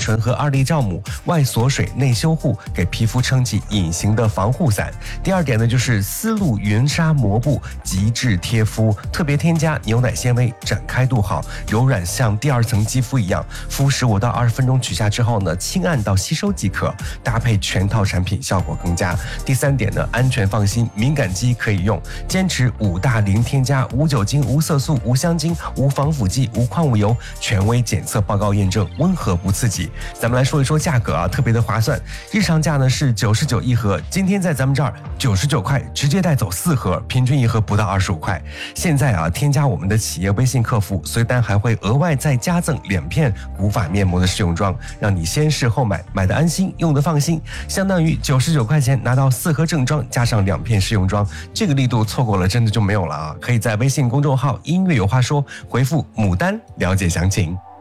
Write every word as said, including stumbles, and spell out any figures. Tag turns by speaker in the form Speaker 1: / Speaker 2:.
Speaker 1: 醇和二利酵母外锁水内修护，给皮肤撑起隐形的防护伞。第二点呢，就是丝路云纱膜布极致贴肤，特别添加牛奶纤维，展开度好，柔软像第二层肌肤一样。敷十五到二十分钟取下之后呢，轻按到吸收即可。搭配全套产品效果更佳。第三点呢，安全放心，敏感肌可以用，坚持五大零添加、无酒精、无色素、无香精、无防腐剂、无矿物油，权威检测报告验证，温和不刺激。咱们来说一说价格啊，特别的划算，日常价呢是九十九一盒，今天在咱们这儿九十九块直接带走四盒，平均一盒不到二十五块。现在啊，添加我们的企业微信客服，随单还会额外再加赠两片古法面膜的试用装，让你先试后买，买的安心，用的放心，相当于九十九块钱拿到四盒正装加上两片试用装，这个力度错过了真的就没有了啊！可以在微信公众号音乐有话说回复牡丹了解详情。